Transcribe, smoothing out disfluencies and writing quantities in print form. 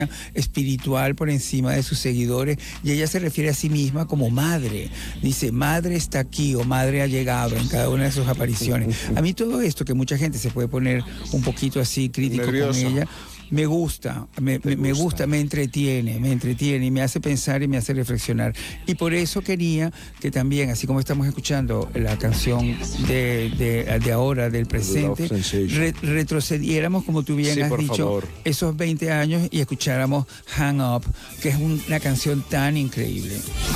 espiritual por encima de sus seguidores, y ella se refiere a sí misma como madre. Dice, madre está aquí o madre ha llegado en cada una de sus apariciones. A mí todo esto, que mucha gente se puede poner un poquito así crítico Nervioso. con ella, me gusta, me gusta, me entretiene y me hace pensar y me hace reflexionar. Y por eso quería que también, así como estamos escuchando la canción de ahora, del presente, retrocediéramos, como tú bien Sí, has por dicho, favor. esos 20 años y escucháramos Hang Up, que es una canción tan increíble.